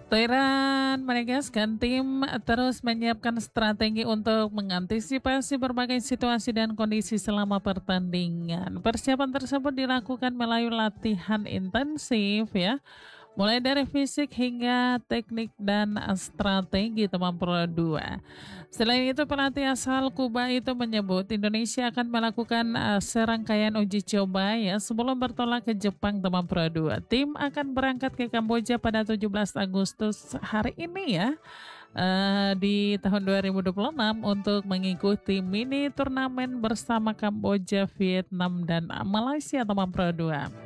Thailand menegaskan tim terus menyiapkan strategi untuk mengantisipasi berbagai situasi dan kondisi selama pertandingan. Persiapan tersebut dilakukan melalui latihan intensif ya, mulai dari fisik hingga teknik dan strategi teman Pro 2. Selain itu, pelatih asal Kuba itu menyebut Indonesia akan melakukan serangkaian uji coba ya sebelum bertolak ke Jepang teman Pro 2. Tim akan berangkat ke Kamboja pada 17 Agustus hari ini ya, di tahun 2026 untuk mengikuti mini turnamen bersama Kamboja, Vietnam, dan Malaysia teman Pro 2.